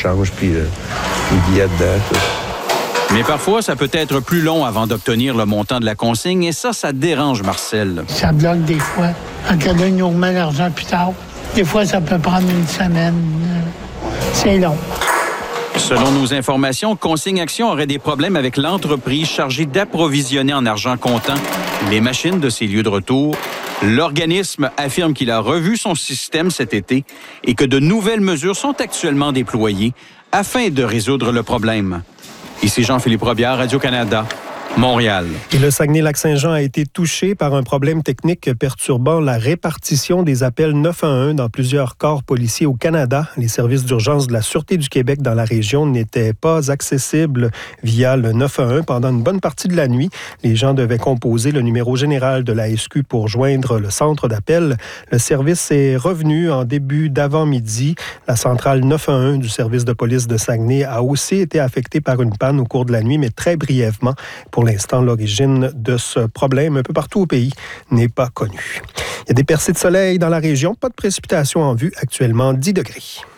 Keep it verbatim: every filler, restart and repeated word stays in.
change, puis euh, les billets dedans, tout. Mais parfois, ça peut être plus long avant d'obtenir le montant de la consigne et ça, ça dérange Marcel. Ça bloque des fois. En cas d'un, ils nous remet l'argent plus tard. Des fois, ça peut prendre une semaine. C'est long. Selon nos informations, Consigne Action aurait des problèmes avec l'entreprise chargée d'approvisionner en argent comptant les machines de ces lieux de retour. L'organisme affirme qu'il a revu son système cet été et que de nouvelles mesures sont actuellement déployées afin de résoudre le problème. Ici Jean-Philippe Robillard, Radio-Canada, Montréal. Et le Saguenay-Lac-Saint-Jean a été touché par un problème technique perturbant la répartition des appels neuf un un dans plusieurs corps policiers au Canada. Les services d'urgence de la Sûreté du Québec dans la région n'étaient pas accessibles via le neuf un un pendant une bonne partie de la nuit. Les gens devaient composer le numéro général de la S Q pour joindre le centre d'appel. Le service est revenu en début d'avant-midi. La centrale neuf un un du service de police de Saguenay a aussi été affectée par une panne au cours de la nuit, mais très brièvement. Pour Pour l'instant, l'origine de ce problème un peu partout au pays n'est pas connue. Il y a des percées de soleil dans la région, pas de précipitations en vue, actuellement dix degrés.